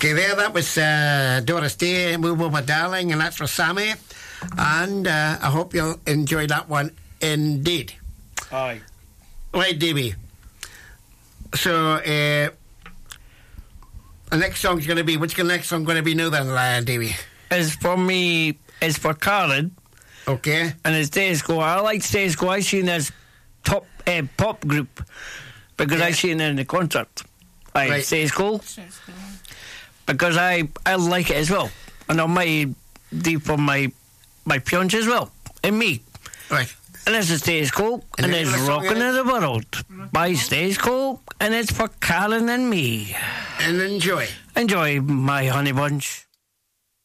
Okay, there, that was Doris Day, Move Over Darling, and that's for Sammy. And I hope you'll enjoy that one indeed. Aye. Right, Davey. So, the next song's going to be, what's the next song going to be now then, Davey? It's for me, it's for Karen. Okay. And it's Days Go. I like Days Go. I seen as top pop group because I seen it in the concert. Right. Days Go. Because I like it as well. And I might do for my peons as well. And me. Right. And this is Days Go. And it's Rockin' in the World by Days Go. And it's for Karen and me. And enjoy. Enjoy, my honey bunch.